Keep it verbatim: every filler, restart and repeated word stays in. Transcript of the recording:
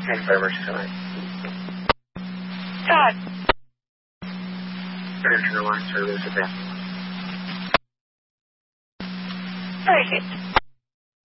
Thank you very much tonight. Todd. Good afternoon, line service. Perfect.